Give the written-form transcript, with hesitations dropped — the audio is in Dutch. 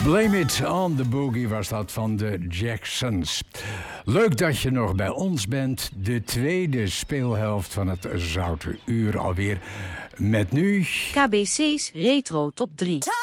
Blame It on the Boogie was dat van de Jacksons. Leuk dat je nog bij ons bent. De tweede speelhelft van het Zoute Uur alweer. Met nu... KBC's Retro Top 3.